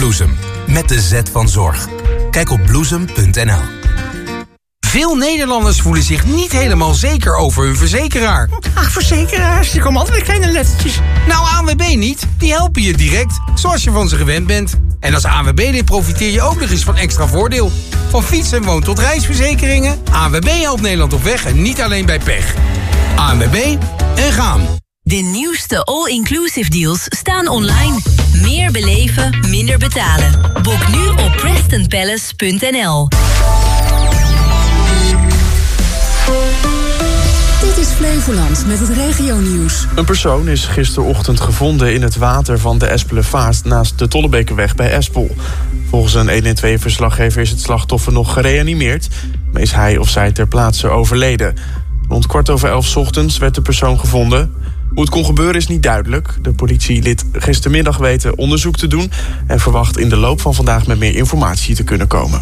Bloesem. Met de Z van zorg. Kijk op bloesem.nl. Veel Nederlanders voelen zich niet helemaal zeker over hun verzekeraar. Ach, verzekeraars, die komen altijd met kleine lettertjes. Nou, ANWB niet. Die helpen je direct, zoals je van ze gewend bent. En als ANWB-lid profiteer je ook nog eens van extra voordeel. Van fiets- en woon- tot reisverzekeringen. ANWB helpt Nederland op weg en niet alleen bij pech. ANWB en gaan. De nieuwste all-inclusive deals staan online. Meer beleven, minder betalen. Boek nu op PrestonPalace.nl. Dit is Flevoland met het regionieuws. Een persoon is gisterochtend gevonden in het water van de Espelenvaart naast de Tollebekerweg bij Espel. Volgens een 112-verslaggever is het slachtoffer nog gereanimeerd, maar is hij of zij ter plaatse overleden. Rond 11:15 ochtends werd de persoon gevonden. Hoe het kon gebeuren is niet duidelijk. De politie liet gistermiddag weten onderzoek te doen en verwacht in de loop van vandaag met meer informatie te kunnen komen.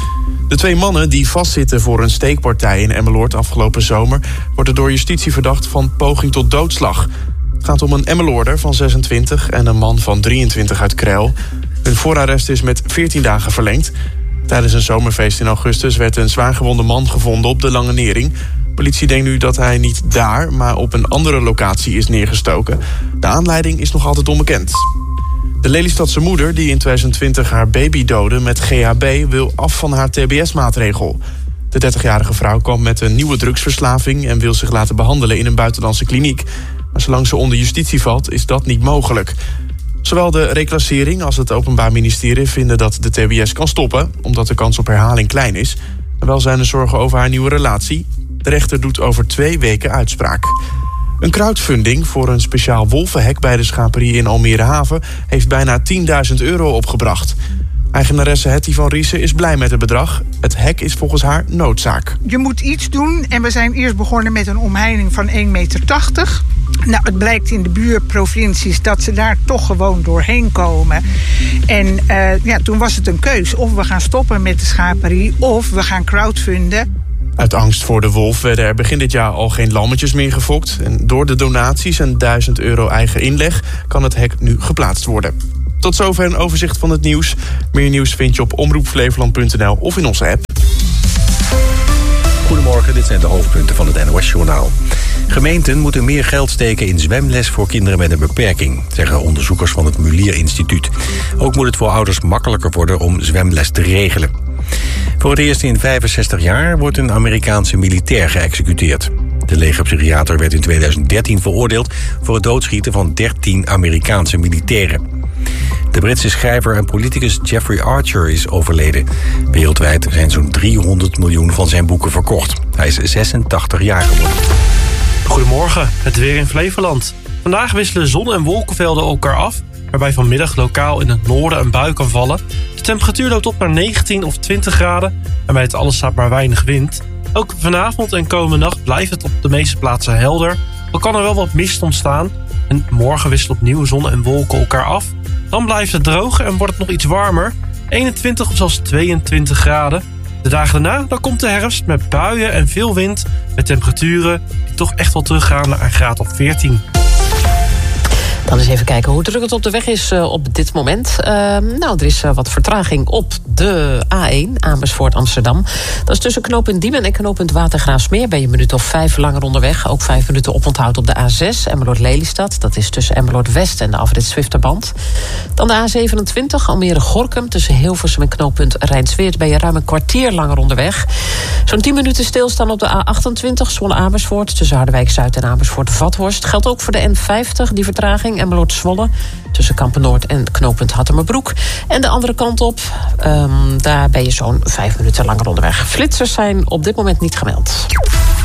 De 2 mannen die vastzitten voor een steekpartij in Emmeloord afgelopen zomer worden door justitie verdacht van poging tot doodslag. Het gaat om een Emmeloorder van 26 en een man van 23 uit Kreil. Hun voorarrest is met 14 dagen verlengd. Tijdens een zomerfeest in augustus werd een zwaargewonde man gevonden op de Lange Nering. Politie denkt nu dat hij niet daar, maar op een andere locatie is neergestoken. De aanleiding is nog altijd onbekend. De Lelystadse moeder, die in 2020 haar baby doodde met GHB, wil af van haar TBS-maatregel. De 30-jarige vrouw kwam met een nieuwe drugsverslaving en wil zich laten behandelen in een buitenlandse kliniek. Maar zolang ze onder justitie valt, is dat niet mogelijk. Zowel de reclassering als het Openbaar Ministerie vinden dat de TBS kan stoppen, omdat de kans op herhaling klein is. En wel zijn er zorgen over haar nieuwe relatie. De rechter doet over 2 weken uitspraak. Een crowdfunding voor een speciaal wolvenhek bij de schaperie in Almere Haven heeft bijna €10.000 opgebracht. Eigenaresse Hetty van Riesen is blij met het bedrag. Het hek is volgens haar noodzaak. Je moet iets doen en we zijn eerst begonnen met een omheining van 1,80 meter. Nou, het blijkt in de buurprovincies dat ze daar toch gewoon doorheen komen. En toen was het een keus. Of we gaan stoppen met de schaperie of we gaan crowdfunden. Uit angst voor de wolf werden er begin dit jaar al geen lammetjes meer gefokt. En door de donaties en €1.000 eigen inleg kan het hek nu geplaatst worden. Tot zover een overzicht van het nieuws. Meer nieuws vind je op omroepflevoland.nl of in onze app. Goedemorgen, dit zijn de hoofdpunten van het NOS-journaal. Gemeenten moeten meer geld steken in zwemles voor kinderen met een beperking, zeggen onderzoekers van het Mulier Instituut. Ook moet het voor ouders makkelijker worden om zwemles te regelen. Voor het eerst in 65 jaar wordt een Amerikaanse militair geëxecuteerd. De legerpsychiater werd in 2013 veroordeeld voor het doodschieten van 13 Amerikaanse militairen. De Britse schrijver en politicus Jeffrey Archer is overleden. Wereldwijd zijn zo'n 300 miljoen van zijn boeken verkocht. Hij is 86 jaar geworden. Goedemorgen, het weer in Flevoland. Vandaag wisselen zon- en wolkenvelden elkaar af, waarbij vanmiddag lokaal in het noorden een bui kan vallen. De temperatuur loopt op naar 19 of 20 graden en bij het alles staat maar weinig wind. Ook vanavond en komende nacht blijft het op de meeste plaatsen helder. Al kan er wel wat mist ontstaan. En morgen wisselen opnieuw zon en wolken elkaar af. Dan blijft het droog en wordt het nog iets warmer. 21 of zelfs 22 graden. De dagen daarna dan komt de herfst met buien en veel wind. Met temperaturen die toch echt wel teruggaan naar een graad of 14. Dan eens even kijken hoe druk het op de weg is op dit moment. Er is wat vertraging op de A1 Amersfoort Amsterdam. Dat is tussen knooppunt Diemen en knooppunt Watergraafsmeer. Ben je een minuut of 5 langer onderweg. Ook 5 minuten oponthoud op de A6 Emmeloord-Lelystad. Dat is tussen Emmeloord-West en de afrit Zwifterband. Dan de A27 Almere-Gorkum tussen Hilversum en knooppunt Rijnsweert. Ben je ruim een kwartier langer onderweg. Zo'n 10 minuten stilstaan op de A28 Zwolle-Amersfoort tussen Harderwijk-Zuid en Amersfoort-Vathorst. Geldt ook voor de N50, die vertraging Emmeloord-Zwolle tussen Kampen-Noord en knooppunt Hattemerbroek. En de andere kant op, daar ben je zo'n 5 minuten langer onderweg. Flitsers zijn op dit moment niet gemeld.